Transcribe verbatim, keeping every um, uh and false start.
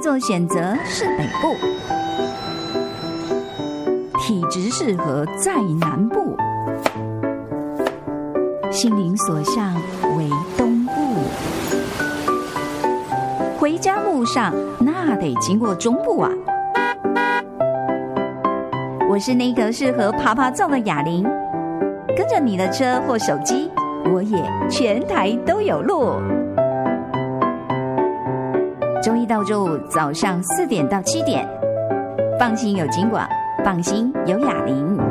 作选择是北部，体质适合在南部，心灵所向为东部。回家路上那得经过中部啊。我是那个适合爬爬照的哑铃，跟着你的车或手机，我也全台都有路。周一到周五早上四点到七点，放心有金广，放心有哑铃。